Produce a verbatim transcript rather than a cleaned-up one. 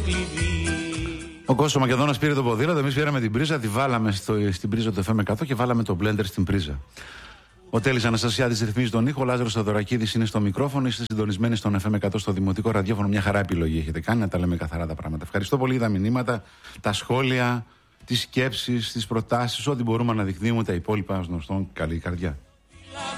κλειδί. Ο Κώστας ο Μακεδόνας πήρε το ποδήλατο, εμείς πήραμε την πρίζα, τη βάλαμε στο, στην πρίζα του εφ εμ εκατό και βάλαμε το blender στην πρίζα. Ο Τέλης Αναστασιάδης ρυθμίζει τον ήχο, ο Λάζαρος Θοδωρακίδης είναι στο μικρόφωνο, είστε συντονισμένοι στον εφ εμ εκατό στο δημοτικό ραδιόφωνο. Μια χαρά επιλογή έχετε κάνει, να τα λέμε καθαρά τα πράγματα. Ευχαριστώ πολύ για τα μηνύματα, τα σχόλια, τις σκέψεις, τις προτάσεις, ό,τι μπορούμε να αναδεικνύουμε, τα υπόλοιπα γνωστών. Καλή καρδιά.